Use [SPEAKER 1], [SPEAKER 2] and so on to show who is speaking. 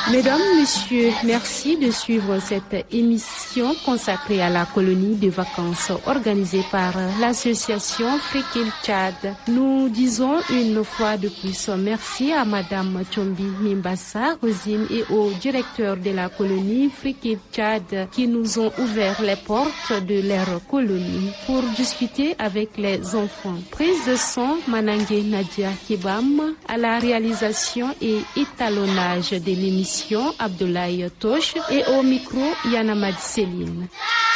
[SPEAKER 1] Mesdames, Messieurs, merci de suivre cette émission consacrée à la colonie de vacances organisée par l'association Frikil Tchad. Nous disons une fois de plus merci à Madame Tchombi Mimbassa, Rosine, et au directeur de la colonie Frikil Tchad qui nous ont ouvert les portes de leur colonie pour discuter avec les enfants. Prise de son, Manangé Nadia Kibam, à la réalisation et étalonnage de l'émission Abdoulaye Toche, et au micro Yanamad Céline.